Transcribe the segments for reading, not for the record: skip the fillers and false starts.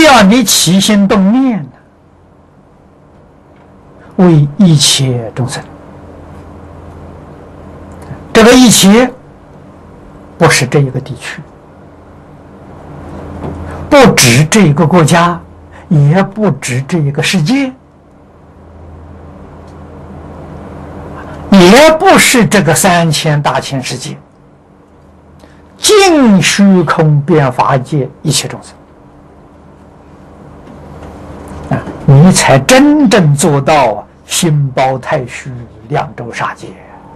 要你起心动念为一切众生。这个一切不是这一个地区，不止这一个国家，也不止这一个世界，也不是这个3000大千世界，尽虚空遍法界一切众生你才真正做到心包太虚，量周杀界。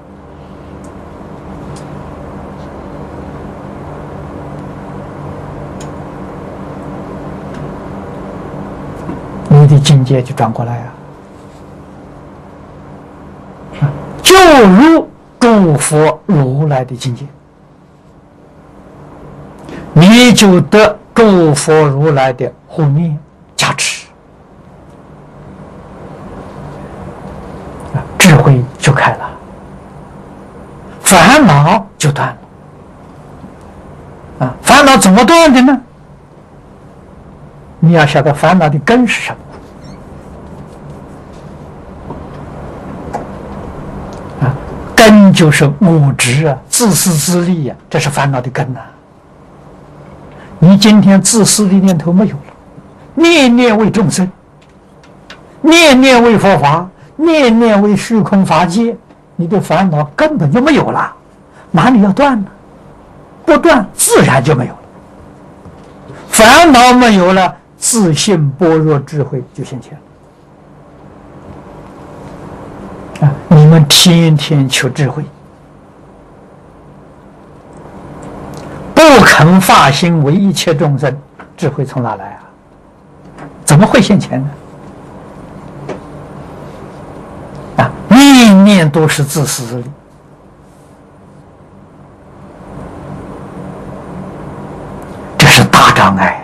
你的境界就转过来就如诸佛如来的境界，你就得诸佛如来的护念加持，智慧就开了，烦恼就断了。烦恼怎么断的呢？你要晓得烦恼的根是什么。根就是我执自私自利这是烦恼的根你今天自私的念头没有了，念念为众生，念念为佛法，念念为虚空法界，你的烦恼根本就没有了，哪里要断呢？不断自然就没有了。烦恼没有了，自信般若智慧就现前了。你们天天求智慧，不肯发心为一切众生，智慧从哪来怎么会现前呢？念念都是自私自利，这是大障碍